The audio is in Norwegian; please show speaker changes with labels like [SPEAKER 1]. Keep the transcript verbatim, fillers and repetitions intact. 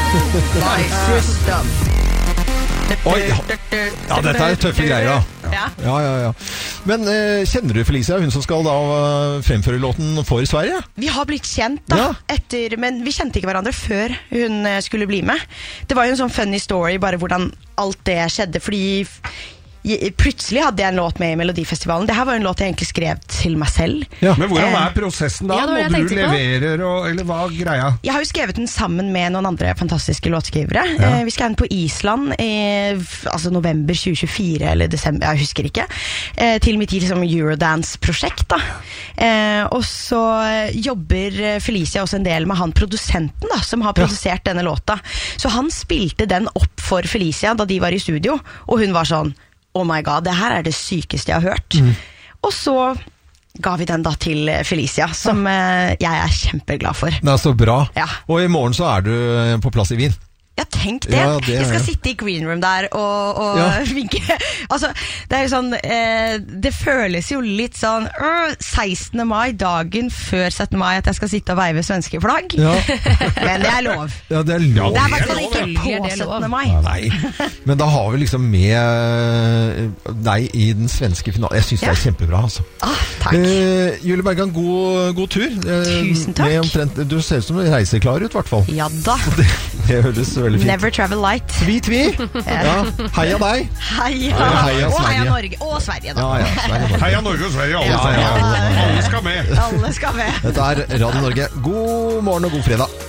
[SPEAKER 1] My system.
[SPEAKER 2] Oi, ja. Ja, dette er tøffe greier da.
[SPEAKER 1] Ja.
[SPEAKER 2] Ja, ja, ja. Men eh, kjenner du Felicia, hun som skal da uh, fremføre låten for Sverige?
[SPEAKER 1] Vi har blitt kjent da,
[SPEAKER 2] Ja.
[SPEAKER 1] etter, men vi kjente ikke hverandre før hun eh, skulle bli med. Det var jo en sånn funny story, bare hvordan alt det skjedde, fordi jeg, plutselig hadde jeg en låt med i Melodifestivalen. Det her var en låt jeg egentlig skrev til meg selv.
[SPEAKER 2] Ja.
[SPEAKER 3] Men hvordan
[SPEAKER 1] Eh,
[SPEAKER 3] er prosessen da?
[SPEAKER 4] ja, det var det jeg
[SPEAKER 3] Når du
[SPEAKER 4] tenkte på.
[SPEAKER 3] leverer, og, eller hva er greia?
[SPEAKER 1] Jeg har jo skrevet den sammen med noen andre fantastiske låtskrivere.
[SPEAKER 3] Ja.
[SPEAKER 1] Eh, vi skrev den på Island i f- altså november tjue tjuefire, eller desember, jeg husker ikke. Eh, til mitt liksom, Eurodance-prosjekt da. Eh, og så jobber Felicia også en del med han produsenten da, som har produsert denne låta. Så han spilte den opp for Felicia da de var i studio, og hun var sånn, oh my god, det her er det sykeste jeg har hørt.
[SPEAKER 2] Mm.
[SPEAKER 1] Og så ga vi den da til Felicia, som eh, jeg er kjempeglad for.
[SPEAKER 2] Det er så bra.
[SPEAKER 1] Ja.
[SPEAKER 2] Og i morgen så er du eh, på plass i Wien.
[SPEAKER 1] Ja, tenk det.
[SPEAKER 2] Ja, det er
[SPEAKER 1] jeg skal
[SPEAKER 2] jeg.
[SPEAKER 1] sitte i green room der og, og
[SPEAKER 2] Ja.
[SPEAKER 1] vinke. Altså, det er jo sånn, eh, det føles jo litt sånn, øh, sekstende mai, dagen før syttende mai, at jeg skal sitte og veive svenske flagg.
[SPEAKER 2] Ja.
[SPEAKER 1] Men det er lov.
[SPEAKER 2] Ja, det er lov.
[SPEAKER 1] Det er i hvert fall
[SPEAKER 4] lov,
[SPEAKER 1] ikke
[SPEAKER 4] ja.
[SPEAKER 1] på
[SPEAKER 4] Det er lov.
[SPEAKER 1] syttende mai.
[SPEAKER 2] Nei, men da har vi liksom med eh, deg i den svenske finalen. Jeg synes det er kjempebra, altså.
[SPEAKER 1] Ah, takk.
[SPEAKER 2] Eh, Julie Bergan, god, god tur. Eh,
[SPEAKER 1] Tusen takk.
[SPEAKER 2] med omtrent, du ser ut som du reiser klar ut, i hvert fall.
[SPEAKER 1] Ja da.
[SPEAKER 2] Det, det høres veldig fint.
[SPEAKER 1] Never travel light.
[SPEAKER 2] Tvi, tvi. Ja, heia deg.
[SPEAKER 1] Heia.
[SPEAKER 2] Ja, heia
[SPEAKER 1] Og heia
[SPEAKER 2] Sverige.
[SPEAKER 1] Norge. Og Sverige da.
[SPEAKER 2] Ja, ja, Sverige, Norge.
[SPEAKER 3] Heia Norge og Sverige, alle,
[SPEAKER 1] Ja,
[SPEAKER 3] sammen.
[SPEAKER 1] ja, ja.
[SPEAKER 3] alle skal med.
[SPEAKER 1] Alle skal med.
[SPEAKER 2] Dette er Radio Norge. God morgen og god fredag.